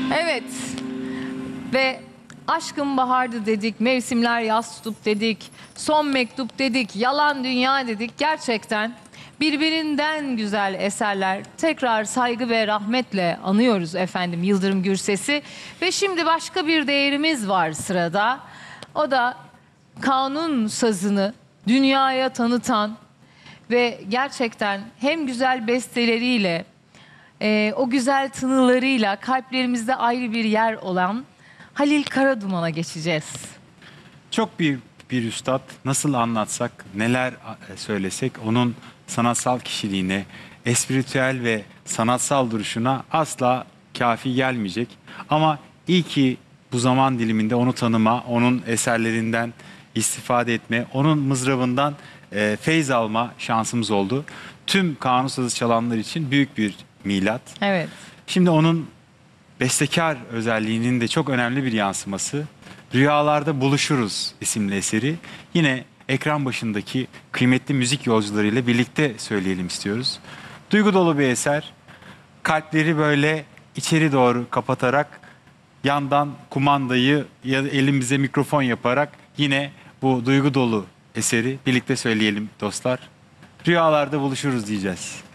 Evet. Ve aşkın bahardı dedik, mevsimler yaz tutup dedik, son mektup dedik, yalan dünya dedik. Gerçekten birbirinden güzel eserler. Tekrar saygı ve rahmetle anıyoruz efendim Yıldırım Gürses'i. Ve şimdi başka bir değerimiz var sırada. O da kanun sazını dünyaya tanıtan ve gerçekten hem güzel besteleriyle, o güzel tınılarıyla kalplerimizde ayrı bir yer olan Halil Karaduman'a geçeceğiz. Çok büyük bir üstad. Nasıl anlatsak, neler söylesek onun sanatsal kişiliğine, espritüel ve sanatsal duruşuna asla kafi gelmeyecek. Ama iyi ki bu zaman diliminde onu tanıma, onun eserlerinden istifade etme, onun mızrabından feyz alma şansımız oldu. Tüm kanun sazı çalanlar için büyük bir milat. Evet. Şimdi onun bestekar özelliğinin de çok önemli bir yansıması Rüyalarda Buluşuruz isimli eseri. Yine ekran başındaki kıymetli müzik yolcularıyla birlikte söyleyelim istiyoruz. Duygu dolu bir eser. Kalpleri böyle içeri doğru kapatarak yandan kumandayı ya da elimize mikrofon yaparak yine bu duygu dolu eseri birlikte söyleyelim dostlar. Rüyalarda buluşuruz diyeceğiz.